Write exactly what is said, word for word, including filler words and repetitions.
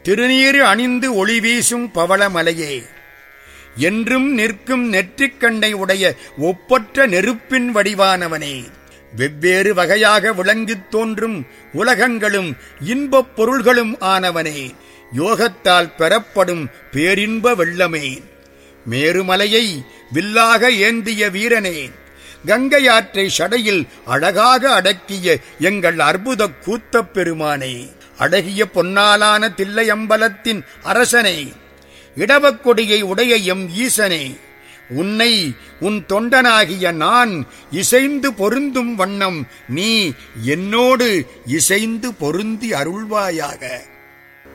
திருநீறு அணிந்து ஒளி வீசும் பவளமலையே, என்றும் நிற்கும் நெற்றிக்கண்ணை உடைய ஒப்பற்ற நெருப்பின் வடிவானவனே, வெவ்வேறு வகையாக விளங்கித் தோன்றும் உலகங்களும் இன்பப் பொருள்களும் ஆனவனே, யோகத்தால் பெறப்படும் பேரின்ப வெள்ளமே, மேருமலையை வில்லாக ஏந்திய வீரனே, கங்கையாற்றை சடையில் அழகாக அடக்கிய எங்கள் அற்புத கூத்தப் பெருமானே, அடகிய பொன்னாலான தில்லையம்பலத்தின் அரசனே, இடவக்கொடியை உடைய எம் ஈசனே, உன்னை உன் தொண்டனாகிய நான் இசைந்து பொருந்தும் வண்ணம் நீ என்னோடு இசைந்து பொருந்தி அருள்வாயாக.